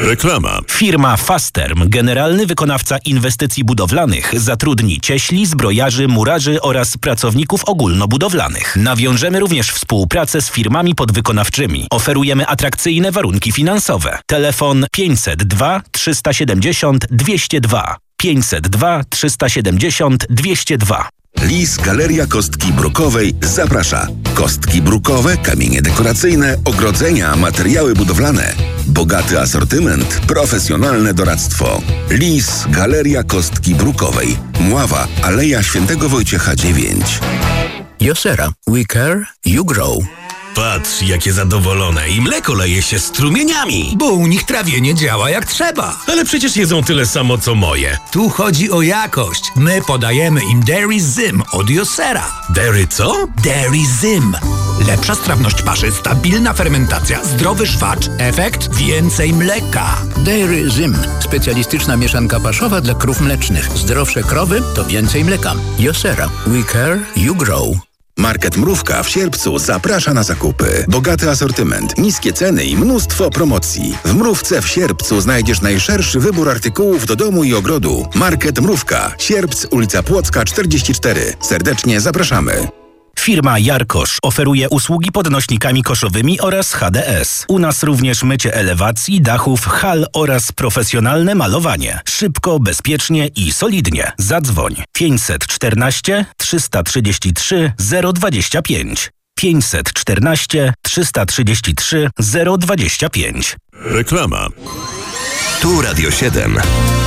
Reklama. Firma Fasterm, generalny wykonawca inwestycji budowlanych, zatrudni cieśli, zbrojarzy, murarzy oraz pracowników ogólnobudowlanych. Nawiążemy również współpracę z firmami podwykonawczymi. Oferujemy atrakcyjne warunki finansowe. Telefon 502 370 202. 502 370 202. Lis Galeria Kostki Brukowej zaprasza. Kostki brukowe, kamienie dekoracyjne, ogrodzenia, materiały budowlane. Bogaty asortyment, profesjonalne doradztwo. Lis Galeria Kostki Brukowej. Mława, Aleja Świętego Wojciecha 9. Josera. We care, you grow. Patrz, jakie zadowolone i mleko leje się strumieniami. Bo u nich trawienie działa jak trzeba. Ale przecież jedzą tyle samo, co moje. Tu chodzi o jakość. My podajemy im Dairy Zym od Josera. Dairy co? Dairy Zym. Lepsza strawność paszy, stabilna fermentacja, zdrowy szwacz, efekt więcej mleka. Dairy Zym. Specjalistyczna mieszanka paszowa dla krów mlecznych. Zdrowsze krowy to więcej mleka. Josera. We care, you grow. Market Mrówka w Sierpcu zaprasza na zakupy. Bogaty asortyment, niskie ceny i mnóstwo promocji. W Mrówce w Sierpcu znajdziesz najszerszy wybór artykułów do domu i ogrodu. Market Mrówka, Sierpc, ulica Płocka 44. Serdecznie zapraszamy. Firma Jarkosz oferuje usługi podnośnikami koszowymi oraz HDS. U nas również mycie elewacji, dachów, hal oraz profesjonalne malowanie. Szybko, bezpiecznie i solidnie. Zadzwoń 514 333 025. 514 333 025. Reklama. Tu Radio 7.